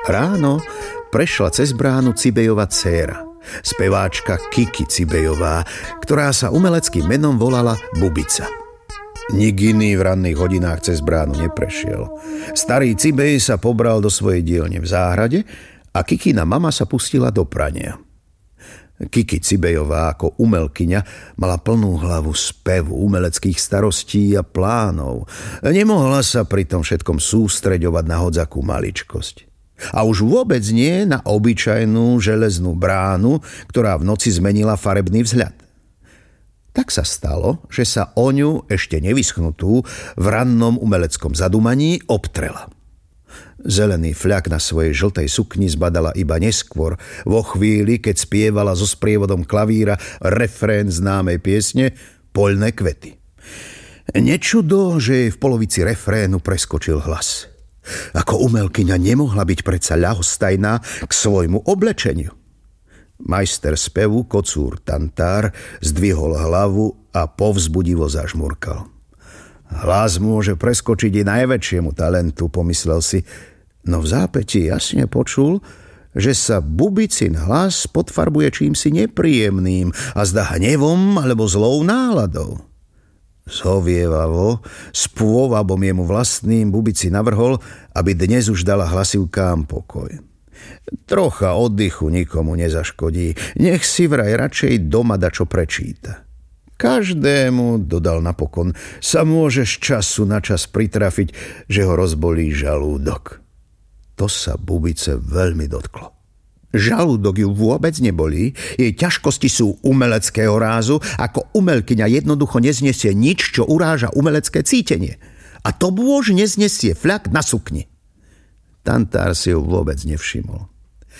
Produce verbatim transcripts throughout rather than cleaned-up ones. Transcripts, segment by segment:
Ráno prešla cez bránu Cibejova dcéra, speváčka Kiki Cibejová, ktorá sa umeleckým menom volala Bubica. Nik iný v ranných hodinách cez bránu neprešiel. Starý Cibej sa pobral do svojej dielne v záhrade a Kikina mama sa pustila do prania. Kiki Cibejová ako umelkyňa mala plnú hlavu spevu, umeleckých starostí a plánov. Nemohla sa pri tom všetkom sústreďovať na hodzakú maličkosť. A už vôbec nie na obyčajnú železnú bránu, ktorá v noci zmenila farebný vzhľad. Tak sa stalo, že sa o ňu ešte nevyschnutú v rannom umeleckom zadumaní obtrela. Zelený fľak na svojej žltej sukni zbadala iba neskôr, vo chvíli, keď spievala so sprievodom klavíra refrén známej piesne Poľné kvety. Nečudo, že jej v polovici refrénu preskočil hlas. Ako umelkyňa nemohla byť predsa ľahostajná k svojmu oblečeniu. Majster spevu kocúr Tantár zdvihol hlavu a povzbudivo zažmurkal. Hlas môže preskočiť i najväčšiemu talentu, pomyslel si, no v zápäti jasne počul, že sa Bubicin hlas podfarbuje čímsi nepríjemným a zdá hnevom alebo zlou náladou. Zhovievavo, s pôvabom jemu vlastným Bubici navrhol, aby dnes už dala hlasivkám pokoj. Trocha oddychu nikomu nezaškodí, nech si vraj radšej doma dačo prečíta. Každému, dodal napokon, sa môže z času na čas pritrafiť, že ho rozbolí žalúdok. To sa Bubice veľmi dotklo. Žalúdok ju vôbec nebolí, jej ťažkosti sú umeleckého rázu, ako umelkyňa jednoducho neznesie nič, čo uráža umelecké cítenie. A to bôž neznesie fľak na sukni. Tantár si ju vôbec nevšimol.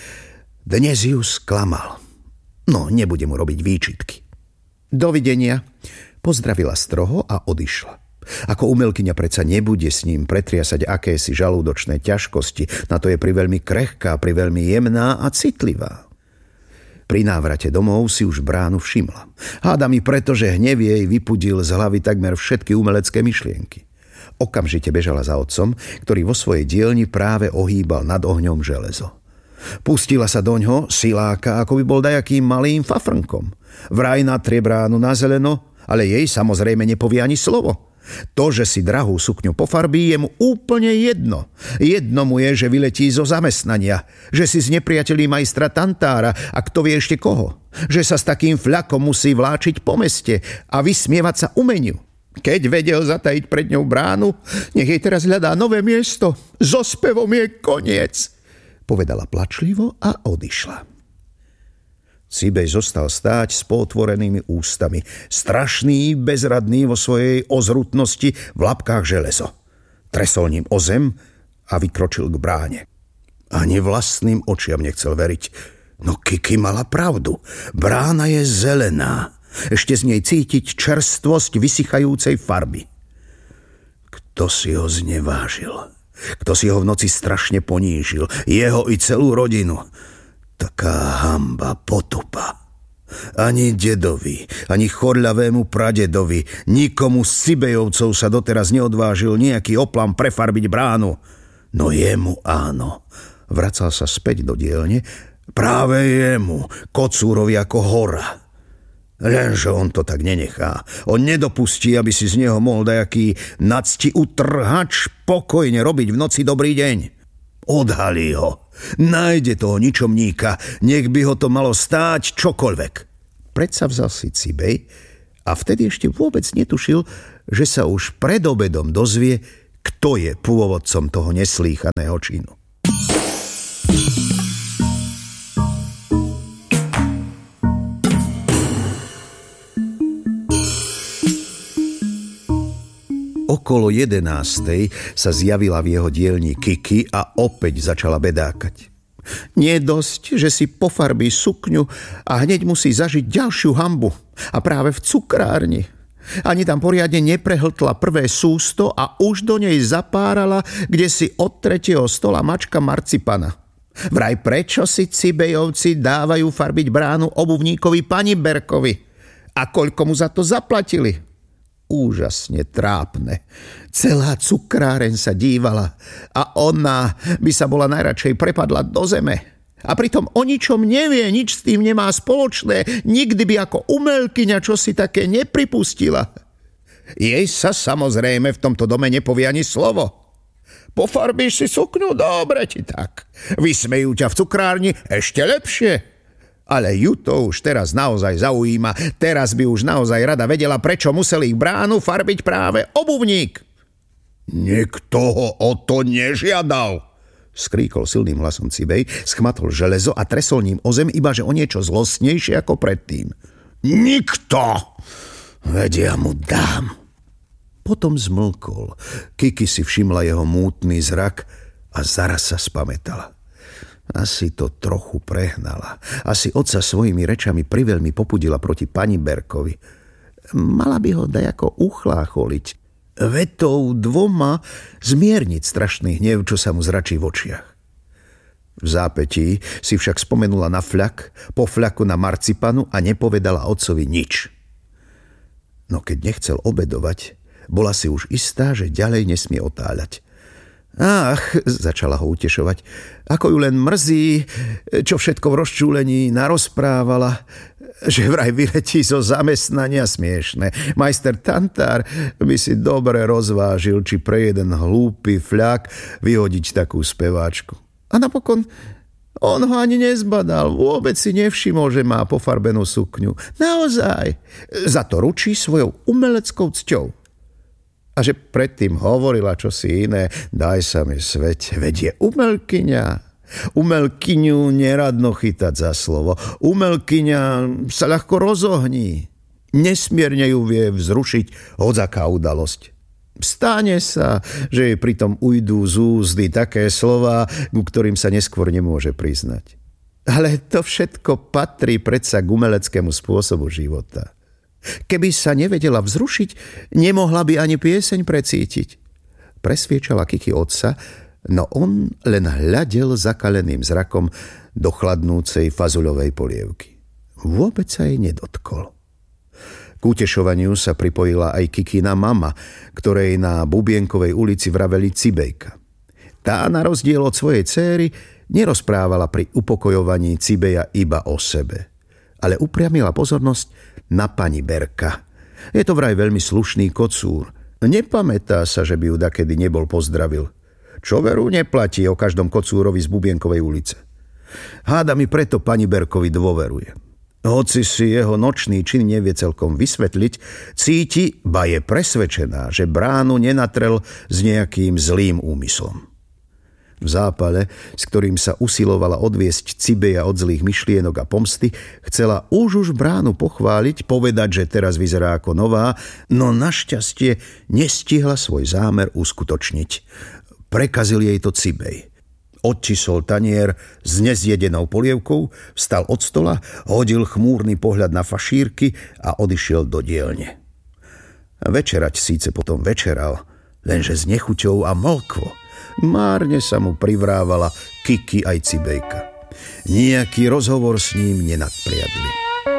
Dnes ju sklamal. No, nebude mu robiť výčitky. Dovidenia, pozdravila stroho a odišla. Ako umelkyňa predsa nebude s ním pretriasať akési žalúdočné ťažkosti, na to je priveľmi krehká, priveľmi jemná a citlivá. Pri návrate domov si už bránu všimla. Hádam i preto, že hnev jej vypudil z hlavy takmer všetky umelecké myšlienky. Okamžite bežala za otcom, ktorý vo svojej dielni práve ohýbal nad ohňom železo. Pustila sa doňho siláka, ako by bol dajakým malým fafrnkom. Vraj natrie bránu na zeleno, ale jej samozrejme nepovie ani slovo. To, že si drahú sukňu pofarbí, je mu úplne jedno. Jedno mu je, že vyletí zo zamestnania, že si znepriatelí majstra Tantára a kto vie ešte koho. Že sa s takým fľakom musí vláčiť po meste a vysmievať sa umeniu. Keď vedel zatajiť pred ňou bránu, nech jej teraz hľadá nové miesto. So spevom je koniec, povedala plačlivo a odišla. Cibej zostal stáť s potvorenými ústami, strašný, bezradný vo svojej ozrutnosti v labkách železo. Tresol ním o zem a vykročil k bráne. Ani vlastným očiam nechcel veriť. No Kiki mala pravdu. Brána je zelená. Ešte z nej cítiť čerstvosť vysychajúcej farby. Kto si ho znevážil? Kto si ho v noci strašne ponížil? Jeho i celú rodinu. Taká hamba, potupa. Ani dedovi, ani chorľavému pradedovi, nikomu z Cibejovcov sa doteraz neodvážil nejaký oplam prefarbiť bránu. No jemu áno. Vracal sa späť do dielne. Práve jemu, kocúrovi ako hora. Lenže on to tak nenechá. On nedopustí, aby si z neho mohol dajaký nacti utrhač pokojne robiť v noci dobrý deň. Odhalí ho. Nájde toho ničomníka, nech by ho to malo stáť čokoľvek. Predsavzal si Cibej a vtedy ešte vôbec netušil, že sa už pred obedom dozvie, kto je pôvodcom toho neslýchaného činu. Okolo jedenástej sa zjavila v jeho dielni Kiki a opäť začala bedákať. Nie dosť, že si pofarbí sukňu a hneď musí zažiť ďalšiu hanbu. A práve v cukrárni. Ani tam poriadne neprehltla prvé sústo a už do nej zapárala, kde si od tretieho stola mačka marcipana. Vraj prečo si Cibejovci dávajú farbiť bránu obuvníkovi pani Berkovi? A koľko mu za to zaplatili? úžasne trápne. Celá cukráreň sa dívala a ona by sa bola najradšej prepadla do zeme. A pritom o ničom nevie, nič s tým nemá spoločné, nikdy by ako umelkyňa čosi také nepripustila. Jej sa samozrejme v tomto dome nepovie ani slovo. Pofarbíš si sukňu? Dobre ti tak. Vysmejú ťa v cukrárni? Ešte lepšie. Ale ju to už teraz naozaj zaujíma. Teraz by už naozaj rada vedela, prečo musel ich bránu farbiť práve obuvník. Nikto ho o to nežiadal, skríkol silným hlasom Cibej, schmatol železo a tresol ním o zem, ibaže o niečo zlostnejšie ako predtým. Nikto! Veď ja mu dám. Potom zmlkol. Kiki si všimla jeho mútny zrak a zaraz sa spamätala. Asi to trochu prehnala. Asi otca svojimi rečami priveľmi popudila proti pani Berkovi. Mala by ho dajako uchlácholiť. Vetou dvoma zmierniť strašný hnev, čo sa mu zračí v očiach. V zápätí si však spomenula na fľak, po fľaku na marcipanu a nepovedala otcovi nič. No keď nechcel obedovať, bola si už istá, že ďalej nesmie otáľať. Ach, začala ho utešovať, ako ju len mrzí, čo všetko v rozčúlení narozprávala, že vraj vyletí zo zamestnania smiešne. Majster Tantár by si dobre rozvážil, či pre jeden hlúpy fľak vyhodiť takú speváčku. A napokon on ho ani nezbadal, vôbec si nevšimol, že má pofarbenú sukňu. Naozaj, za to ručí svojou umeleckou cťou. A že predtým hovorila čosi iné, daj sa mi sveť, veď je umelkyňa. Umelkyňu neradno chytať za slovo. Umelkyňa sa ľahko rozohní. Nesmierne ju vie vzrušiť hodzaká udalosť. Stane sa, že jej pritom ujdú z úzdy také slová, ku ktorým sa neskôr nemôže priznať. Ale to všetko patrí predsa k umeleckému spôsobu života. Keby sa nevedela vzrušiť, nemohla by ani pieseň precítiť. Presviečala Kiki otca, no on len hľadel zakaleným zrakom do chladnúcej fazuľovej polievky. Vôbec sa jej nedotkol. K utešovaniu sa pripojila aj Kikina mama, ktorej na Bubienkovej ulici vraveli Cibejka. Tá, na rozdiel od svojej céry, nerozprávala pri upokojovaní Cibeja iba o sebe, ale upriamila pozornosť na pani Berka. Je to vraj veľmi slušný kocúr. Nepamätá sa, že by ju dakedy nebol pozdravil. Čo veru neplatí o každom kocúrovi z Bubienkovej ulice. Háda mi preto pani Berkovi dôveruje. Hoci si jeho nočný čin nevie celkom vysvetliť, cíti, ba je presvedčená, že bránu nenatrel s nejakým zlým úmyslom. V zápale, s ktorým sa usilovala odviesť Cibeja od zlých myšlienok a pomsty, chcela už už bránu pochváliť, povedať, že teraz vyzerá ako nová, no našťastie nestihla svoj zámer uskutočniť. Prekazil jej to Cibej. Odčisol tanier s nezjedenou polievkou, vstal od stola, hodil chmúrny pohľad na fašírky a odišiel do dielne. Večerať síce potom večeral, lenže s nechuťou a mlkvo. Márne sa mu privrávala Kiki aj Cibejka. Nijaký rozhovor s ním nenadpriadli.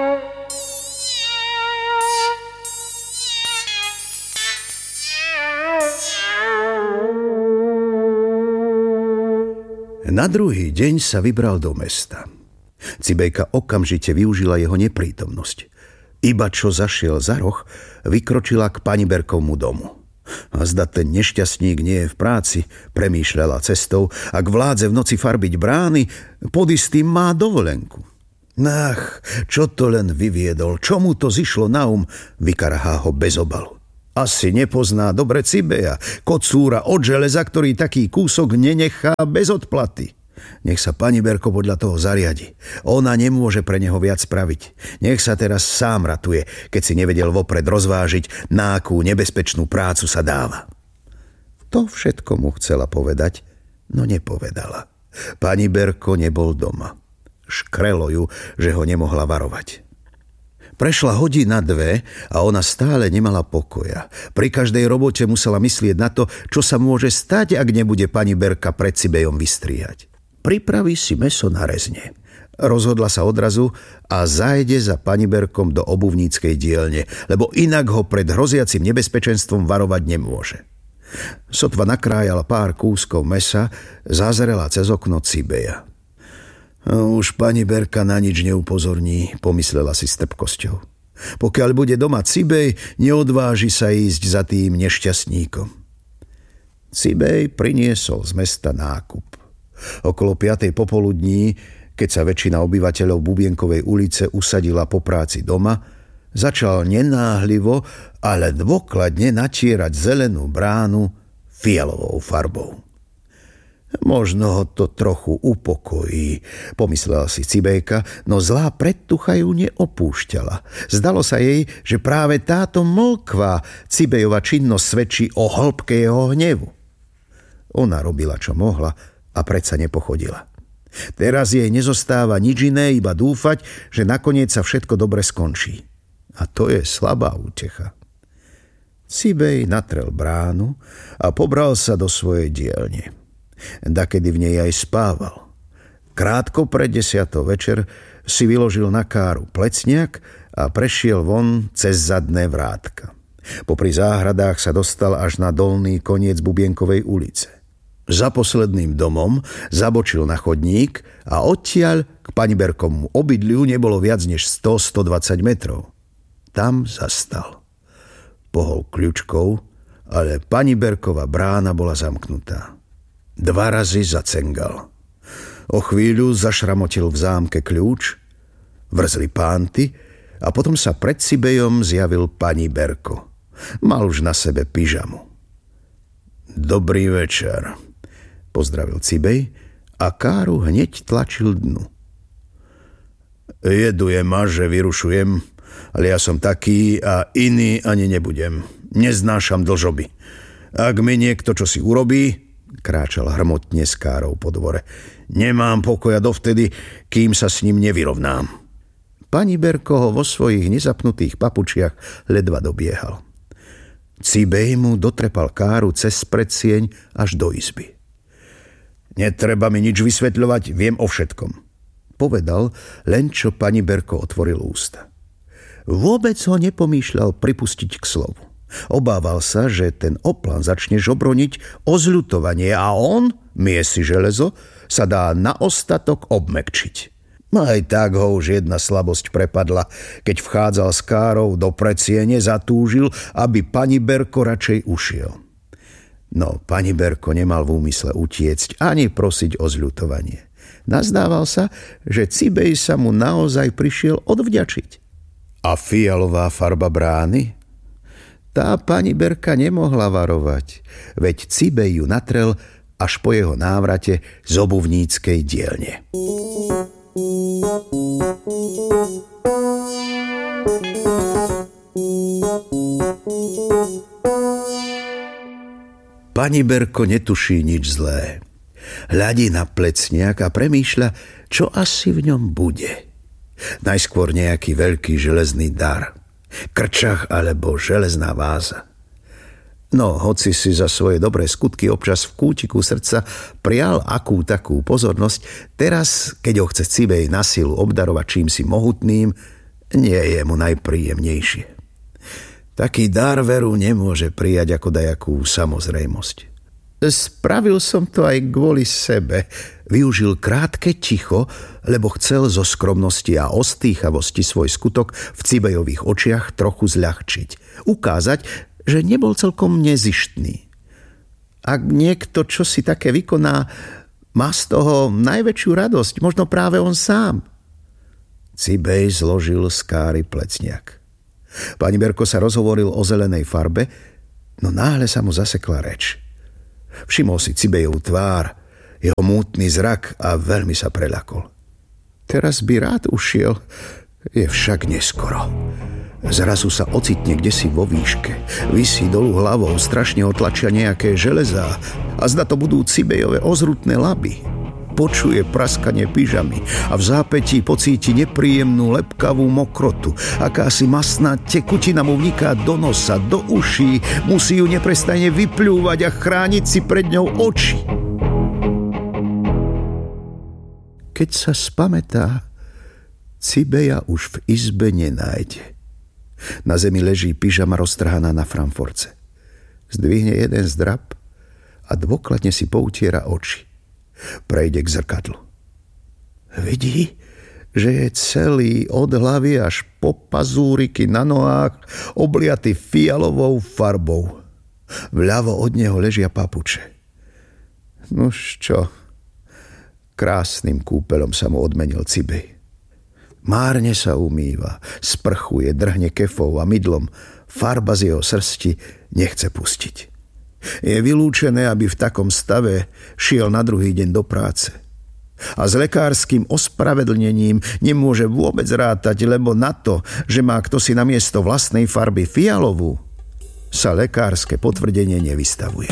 Na druhý deň sa vybral do mesta. Cibejka okamžite využila jeho neprítomnosť. Iba čo zašiel za roh, vykročila k pani Berkovmu domu. A zda ten nešťastník nie je v práci, premýšľala cestou, ak vládze v noci farbiť brány, pod istým má dovolenku. Ach, čo to len vyviedol, čo mu to zišlo na um, vykarhá ho bez obalu. Asi nepozná dobre Cibeja, kocúra od železa, ktorý taký kúsok nenechá bez odplaty. Nech sa pani Berko podľa toho zariadi. Ona nemôže pre neho viac spraviť. Nech sa teraz sám ratuje, keď si nevedel vopred rozvážiť, na akú nebezpečnú prácu sa dáva. To všetko mu chcela povedať, no nepovedala. Pani Berko nebol doma. Škrelo ju, že ho nemohla varovať. Prešla hodina dve a ona stále nemala pokoja. Pri každej robote musela myslieť na to, čo sa môže stať, ak nebude pani Berka pred Cibejom vystriehať. Pripraví si mäso na rezne. Rozhodla sa odrazu a zájde za pani Berkom do obuvníckej dielne, lebo inak ho pred hroziacim nebezpečenstvom varovať nemôže. Sotva nakrájala pár kúskov mesa, zazrela cez okno Cibeja. Už pani Berka na nič neupozorní, pomyslela si s trpkosťou. Pokiaľ bude doma Cibej, neodváži sa ísť za tým nešťastníkom. Cibej priniesol z mesta nákup. Okolo piatej popoludní, keď sa väčšina obyvateľov Bubienkovej ulice usadila po práci doma, začal nenáhlivo, ale dôkladne natierať zelenú bránu fialovou farbou. Možno ho to trochu upokojí, pomyslela si Cibejka, no zlá predtucha ju neopúšťala. Zdalo sa jej, že práve táto mlkvá Cibejova činnosť svedčí o hĺbke jeho hnevu. Ona robila, čo mohla, a predsa nepochodila. Teraz jej nezostáva nič iné, iba dúfať, že nakoniec sa všetko dobre skončí. A to je slabá útecha. Cibej natrel bránu a pobral sa do svojej dielne. Dakedy v nej aj spával. Krátko pred desiatou večer si vyložil na káru plecniak a prešiel von cez zadné vrátka. Popri záhradách sa dostal až na dolný koniec Bubienkovej ulice. Za posledným domom zabočil na chodník a odtiaľ k pani Berkovmu obydliu nebolo viac než sto až stodvadsať metrov. Tam zastal. Pohol kľučkou, ale pani Berkova brána bola zamknutá. Dva razy zacengal. O chvíľu zašramotil v zámke kľúč, vrzli pánty a potom sa pred Cibejom zjavil pani Berko. Mal už na sebe pyžamu. Dobrý večer, pozdravil Cibej a káru hneď tlačil dnu. Jeduje ma, že vyrušujem, ale ja som taký a iný ani nebudem. Neznášam dlžoby. Ak mi niekto čosi urobí, kráčal hrmotne s károu po dvore, nemám pokoja dovtedy, kým sa s ním nevyrovnám. Pani Berko ho vo svojich nezapnutých papučiach ledva dobiehal. Cibej mu dotrepal káru cez predsieň až do izby. Netreba mi nič vysvetľovať, viem o všetkom, povedal, len čo pani Berko otvoril ústa. Vôbec ho nepomýšľal pripustiť k slovu. Obával sa, že ten oplan začne žobroniť o zľutovanie a on, miesi železo, sa dá na ostatok obmekčiť. Aj tak ho už jedna slabosť prepadla, keď vchádzal s károu do predsiene, zatúžil, aby pani Berko radšej ušiel. No, pani Berko nemal v úmysle utiecť ani prosiť o zľutovanie. Nazdával sa, že Cibej sa mu naozaj prišiel odvďačiť. A fialová farba brány? Tá pani Berka nemohla varovať, veď Cibej ju natrel až po jeho návrate z obuvníckej dielne. Pani Berko netuší nič zlé. Hľadí na plecniak a premýšľa, čo asi v ňom bude. Najskôr nejaký veľký železný dar, krčach alebo železná váza. No, hoci si za svoje dobré skutky občas v kútiku srdca prial akú takú pozornosť, teraz, keď ho chce Cibej na silu obdarovať čímsi mohutným, nie je mu najpríjemnejšie. Taký dar veru nemôže prijať ako dajakú samozrejmosť. Spravil som to aj kvôli sebe. Využil krátke ticho, lebo chcel zo skromnosti a ostýchavosti svoj skutok v Cibejových očiach trochu zľahčiť. Ukázať, že nebol celkom nezištný. Ak niekto čosi také vykoná, má z toho najväčšiu radosť, možno práve on sám. Cibej zložil z káry plecniak. Pani Berko sa rozhovoril o zelenej farbe, no náhle sa mu zasekla reč. Všimol si Cibejov tvár, jeho mútny zrak a veľmi sa preľakol. Teraz by rád ušiel, je však neskoro. Zrazu sa ocitne kdesi vo výške, visí dolu hlavou, strašne otlačia nejaké železá a zda to budú Cibejové ozrutné laby. Počuje praskanie pyžamy a v zápätí pocíti nepríjemnú lepkavú mokrotu. Akási masná tekutina mu vniká do nosa, do uší, musí ju neprestajne vypľúvať a chrániť si pred ňou oči. Keď sa spamätá, Cibeja už v izbe nenájde. Na zemi leží pyžama roztrhaná na framforce. Zdvihne jeden zdrab a dôkladne si poutiera oči. Prejde k zrkadlu. Vidí, že je celý od hlavy až po pazúriky na nohách obliaty fialovou farbou. Vľavo od neho ležia papuče. Nuž čo? Krásnym kúpeľom sa mu odmenil Cibej. Márne sa umýva, sprchuje, drhne kefou a mydlom. Farba z jeho srsti nechce pustiť. Je vylúčené, aby v takom stave šiel na druhý deň do práce. A s lekárskym ospravedlnením nemôže vôbec rátať, lebo na to, že má ktosi namiesto vlastnej farby fialovú, sa lekárske potvrdenie nevystavuje.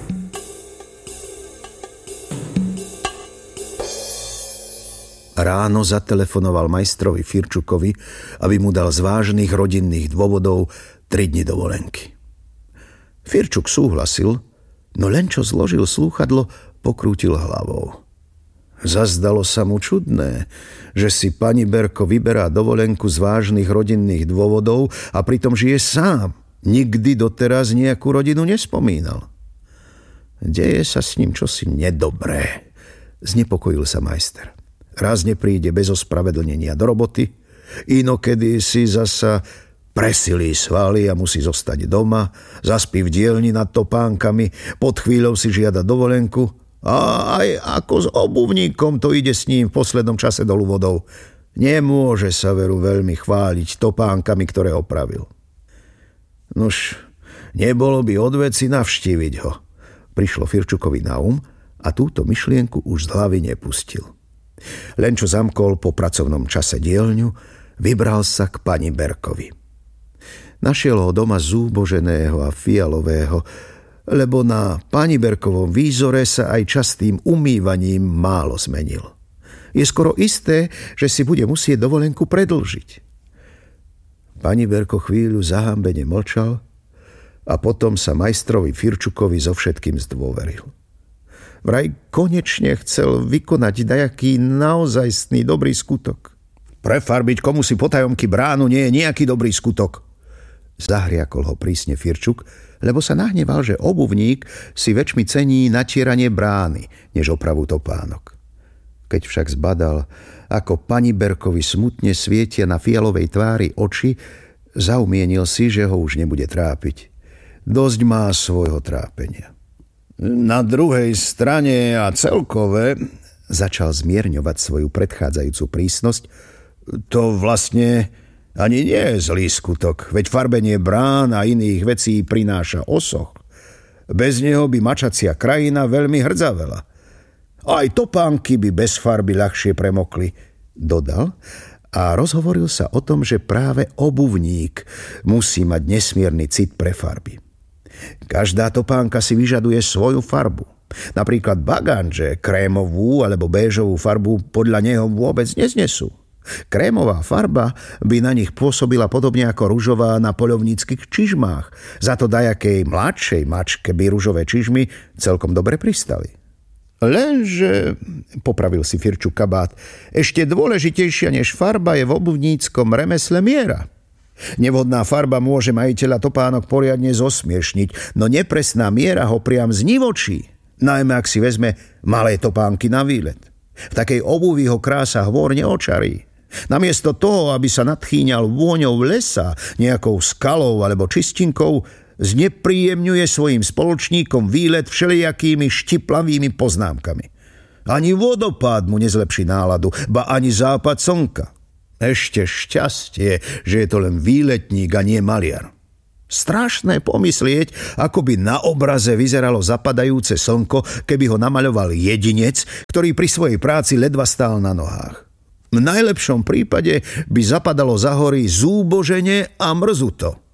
Ráno zatelefonoval majstrovi Firčukovi, aby mu dal z vážnych rodinných dôvodov tri dni dovolenky. Firčuk súhlasil, no len čo zložil slúchadlo, pokrútil hlavou. Zazdalo sa mu čudné, že si pani Berko vyberá dovolenku z vážnych rodinných dôvodov a pritom žije sám. Nikdy doteraz nejakú rodinu nespomínal. Deje sa s ním čosi nedobré, znepokojil sa majster. Raz nepríde bez ospravedlnenia do roboty, inokedy si zasa presilí svaly a musí zostať doma, zaspí v dielni nad topánkami, pod chvíľou si žiada dovolenku a aj ako s obuvníkom to ide s ním v poslednom čase dolu vodou. Nemôže sa veru veľmi chváliť topánkami, ktoré opravil. Nuž, nebolo by od veci navštíviť ho. Prišlo Firčukovi na um a túto myšlienku už z hlavy nepustil. Len čo zamkol po pracovnom čase dielňu, vybral sa k pani Berkovi. Našiel ho doma zúboženého a fialového, lebo na pani Berkovom výzore sa aj častým umývaním málo zmenil. Je skoro isté, že si bude musieť dovolenku predĺžiť. Pani Berko chvíľu zahambene mlčal a potom sa majstrovi Firčukovi so všetkým zdôveril. Vraj konečne chcel vykonať dajaký naozajstný dobrý skutok. Prefarbiť komusi potajomky bránu nie je nejaký dobrý skutok. Zahriakol ho prísne Firčuk, lebo sa nahneval, že obuvník si väčšmi cení natieranie brány, než opravu topánok. Keď však zbadal, ako pani Berkovi smutne svietia na fialovej tvári oči, zaumienil si, že ho už nebude trápiť. Dosť má svojho trápenia. Na druhej strane a celkové, začal zmierňovať svoju predchádzajúcu prísnosť, to vlastne ani nie je zlý skutok, veď farbenie brán a iných vecí prináša osoch. Bez neho by mačacia krajina veľmi hrdzavela. Aj topánky by bez farby ľahšie premokli, dodal a rozhovoril sa o tom, že práve obuvník musí mať nesmierny cit pre farby. Každá topánka si vyžaduje svoju farbu. Napríklad bagánže krémovú alebo béžovú farbu podľa neho vôbec neznesú. Krémová farba by na nich pôsobila podobne ako ružová na poľovníckych čižmách. Za to dajakej mladšej mačke by ružové čižmy celkom dobre pristali. Lenže, popravil si Firčuk kabát, ešte dôležitejšia než farba je v obuvníckom remesle miera. Nevhodná farba môže majiteľa topánok poriadne zosmiešniť, no nepresná miera ho priam znivočí, najmä ak si vezme malé topánky na výlet. V takej obuvi ho krása hôr neočarí. Namiesto toho, aby sa nadchýňal vôňou lesa, nejakou skalou alebo čistinkou, znepríjemňuje svojim spoločníkom výlet všelijakými štiplavými poznámkami. Ani vodopád mu nezlepší náladu, ba ani západ slnka. Ešte šťastie, že je to len výletník a nie maliar. Strašné pomyslieť, ako by na obraze vyzeralo zapadajúce slnko, keby ho namaľoval jedinec, ktorý pri svojej práci ledva stál na nohách. V najlepšom prípade by zapadalo za hory zúbožene a mrzuto.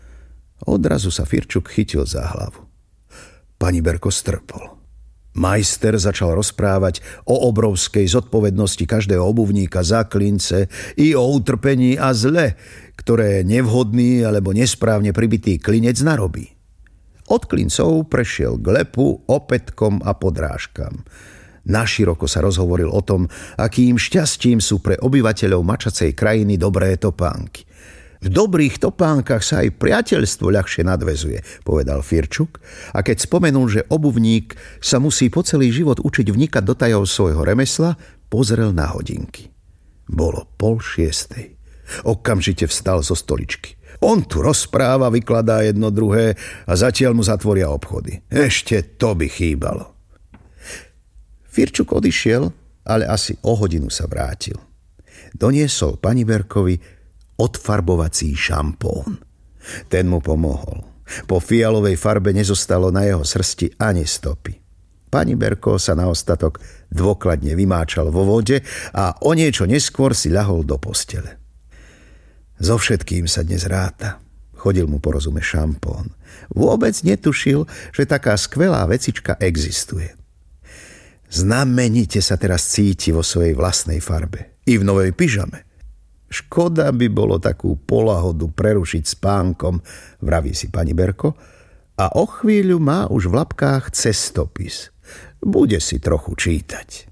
Odrazu sa Firčuk chytil za hlavu. Pani Berko strpol. Majster začal rozprávať o obrovskej zodpovednosti každého obuvníka za klince i o utrpení a zle, ktoré nevhodný alebo nesprávne pribitý klinec narobí. Od klincov prešiel k lepu, opätkom a podrážkam. Naširoko sa rozhovoril o tom, akým šťastím sú pre obyvateľov mačacej krajiny dobré topánky. V dobrých topánkach sa aj priateľstvo ľahšie nadväzuje, povedal Firčuk, a keď spomenul, že obuvník sa musí po celý život učiť vnikať do tajov svojho remesla, pozrel na hodinky. Bolo pol šiestej. Okamžite vstal zo stoličky. On tu rozpráva, vykladá jedno druhé a zatiaľ mu zatvoria obchody. Ešte to by chýbalo. Firčuk odišiel, ale asi o hodinu sa vrátil. Doniesol pani Berkovi odfarbovací šampón. Ten mu pomohol. Po fialovej farbe nezostalo na jeho srsti ani stopy. Pani Berko sa na ostatok dôkladne vymáčal vo vode a o niečo neskôr si ľahol do postele. So všetkým sa dnes ráta. Chodil mu po rozume šampón. Vôbec netušil, že taká skvelá vecička existuje. Znamenite sa teraz cíti vo svojej vlastnej farbe. I v novej pyžame. Škoda by bolo takú polahodu prerušiť spánkom, vraví si pani Berko, a o chvíľu má už v labkách cestopis. Bude si trochu čítať.